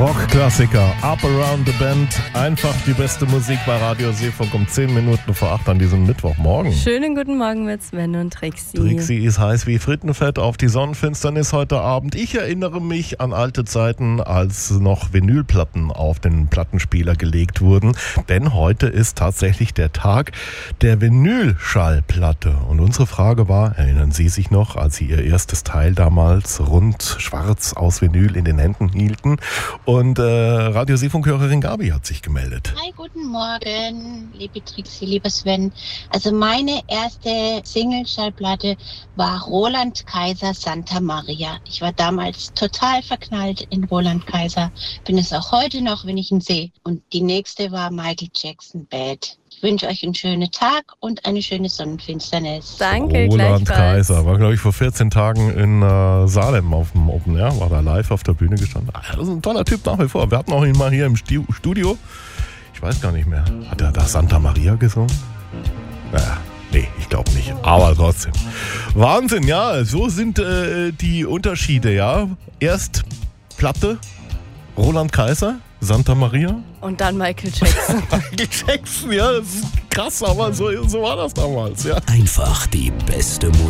Rockklassiker, Up Around the Bend, einfach die beste Musik bei Radio Seefunk um 10 Minuten vor 8 an diesem Mittwochmorgen. Schönen guten Morgen mit Sven und Trixi. Trixi ist heiß wie Frittenfett auf die Sonnenfinsternis heute Abend. Ich erinnere mich an alte Zeiten, als noch Vinylplatten auf den Plattenspieler gelegt wurden. Denn heute ist tatsächlich der Tag der Vinylschallplatte. Und unsere Frage war, erinnern Sie sich noch, als Sie Ihr erstes Teil damals rund schwarz aus Vinyl in den Händen hielten? Und Radio Seefunk-Hörerin Gabi hat sich gemeldet. Hi, guten Morgen, liebe Trixi, lieber Sven. Also meine erste Single-Schallplatte war Roland Kaiser Santa Maria. Ich war damals total verknallt in Roland Kaiser. Bin es auch heute noch, wenn ich ihn sehe. Und die nächste war Michael Jackson Bad. Ich wünsche euch einen schönen Tag und eine schöne Sonnenfinsternis. Danke, Roland gleichfalls. Kaiser war, glaube ich, vor 14 Tagen in Salem auf dem Open Air, war da live auf der Bühne gestanden. Das ist ein toller Typ nach wie vor. Wir hatten auch ihn mal hier im Studio. Ich weiß gar nicht mehr. Hat er da Santa Maria gesungen? Naja, nee, ich glaube nicht. Aber trotzdem. Wahnsinn, ja. So sind die Unterschiede, ja. Erst Platte, Roland Kaiser, Santa Maria. Und dann Michael Jackson. Michael Jackson, ja, das ist krass, aber so war das damals, ja. Einfach die beste Musik.